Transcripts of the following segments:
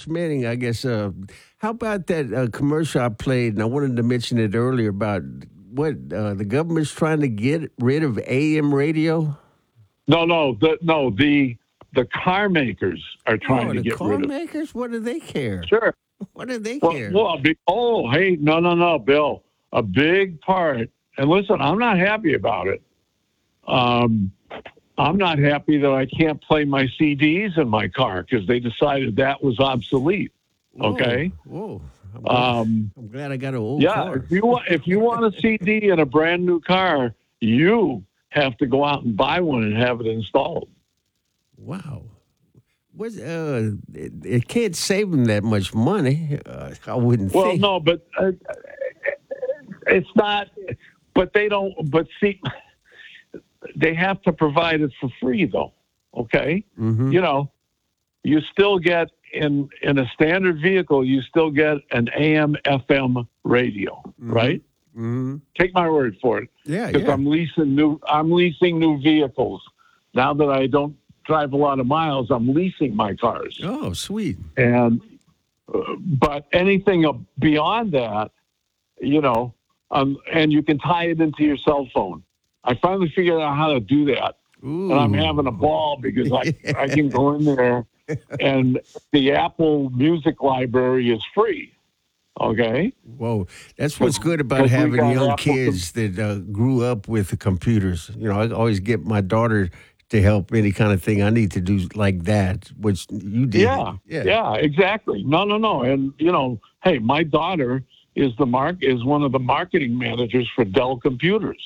Coach Manning, I guess. How about that commercial I played? And I wanted to mention it earlier about what the government's trying to get rid of AM radio. The car makers are trying to get rid of. The car makers? What do they care? Sure. What do they care? No, Bill. A big part. And listen, I'm not happy about it. I'm not happy that I can't play my CDs in my car because they decided that was obsolete. Okay. Whoa. I'm glad I got an old car. If you want a CD in a brand new car, you have to go out and buy one and have it installed. Wow. It can't save them that much money. I wouldn't think. Well, no, but it's not. But they don't. But see, they have to provide it for free, though. Okay. Mm-hmm. You still get in a standard vehicle. You still get an AM/FM radio, mm-hmm. right? Mm-hmm. Take my word for it. Yeah. Because I'm leasing new vehicles now that I don't drive a lot of miles. I'm leasing my cars. Oh, sweet. And but anything beyond that, and you can tie it into your cell phone. I finally figured out how to do that. Ooh. And I'm having a ball because I can go in there and the Apple Music Library is free. Okay. Whoa, that's what's good about having young kids that grew up with the computers. I always get my daughter to help any kind of thing I need to do like that, which you did. Yeah, exactly. No. And, hey, my daughter is one of the marketing managers for Dell Computers.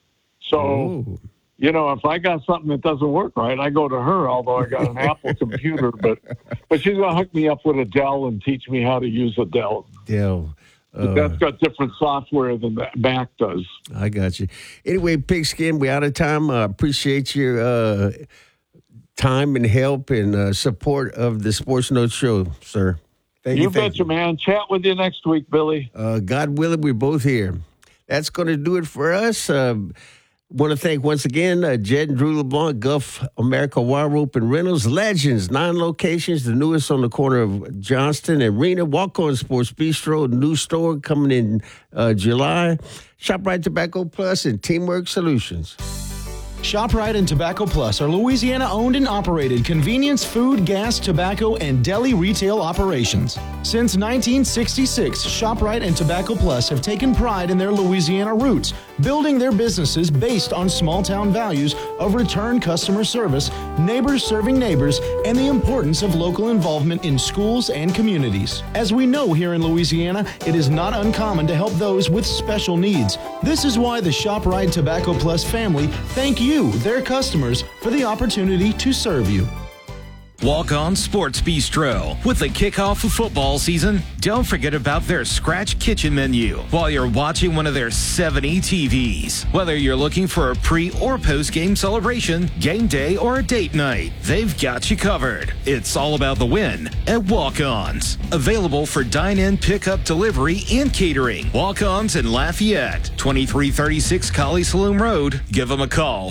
So, if I got something that doesn't work right, I go to her, although I got an Apple computer. But she's going to hook me up with a Dell and teach me how to use a Dell. But that's got different software than the Mac does. I got you. Anyway, Pigskin, we're out of time. I appreciate your time and help and support of the Sports Notes Show, sir. Thank you. You betcha, man. Chat with you next week, Billy. God willing, we're both here. That's going to do it for us. Want to thank once again Jed and Drew LeBlanc, Gulf America Wire Rope and Rentals, Legends, 9 locations, the newest on the corner of Johnston and Rena, Walk On Sports Bistro, new store coming in July, ShopRite Tobacco Plus, and Teamwork Solutions. ShopRite and Tobacco Plus are Louisiana-owned and operated convenience, food, gas, tobacco, and deli retail operations. Since 1966, ShopRite and Tobacco Plus have taken pride in their Louisiana roots, building their businesses based on small-town values of return customer service, neighbors serving neighbors, and the importance of local involvement in schools and communities. As we know here in Louisiana, it is not uncommon to help those with special needs. This is why the ShopRite Tobacco Plus family thank you, their customers, for the opportunity to serve you. Walk On Sports Bistro. With the kickoff of football season, don't forget about their scratch kitchen menu while you're watching one of their 70 TVs. Whether you're looking for a pre- or post-game celebration, game day, or a date night, they've got you covered. It's all about the win at Walk-Ons. Available for dine-in, pickup, delivery, and catering. Walk-Ons in Lafayette, 2336 Collie Saloon Road. Give them a call,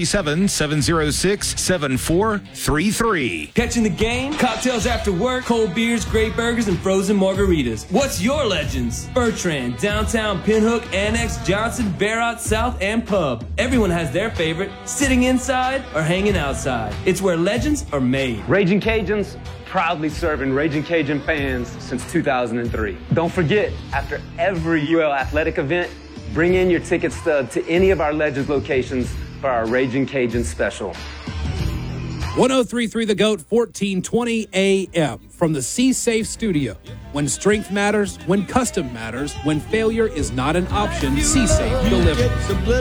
337-706-7433. Catching the game, cocktails after work, cold beers, great burgers, and frozen margaritas. What's your Legends? Bertrand, Downtown, Pinhook, Annex, Johnson, Barrott, South, and Pub. Everyone has their favorite, sitting inside or hanging outside. It's where legends are made. Raging Cajuns, proudly serving Raging Cajun fans since 2003. Don't forget, after every UL athletic event, bring in your ticket stub to any of our Legends locations for our Raging Cajun special. 1033 The Goat, 1420 AM from the C-Safe studio. When strength matters, when custom matters, when failure is not an option, C-Safe delivers.